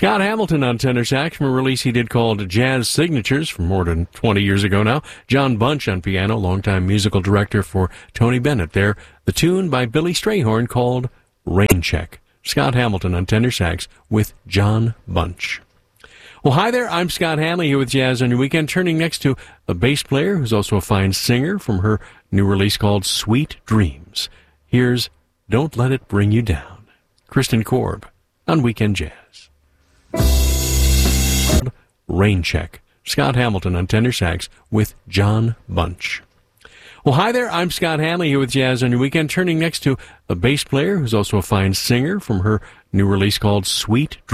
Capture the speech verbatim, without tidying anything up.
Scott Hamilton on tenor sax from a release he did called Jazz Signatures from more than twenty years ago now. John Bunch on piano, longtime musical director for Tony Bennett there. The tune by Billy Strayhorn called Rain Check. Scott Hamilton on tenor sax with John Bunch. Well, hi there. I'm Scott Hanley here with Jazz on Your Weekend, turning next to a bass player who's also a fine singer from her new release called Sweet Dreams. Here's Don't Let It Bring You Down. Kristen Korb on Weekend Jazz. Rain Check. Scott Hamilton on tenor sax with John Bunch. Well, hi there. I'm Scott Hanley here with Jazz on Your Weekend, turning next to a bass player who's also a fine singer from her new release called Sweet Dreams.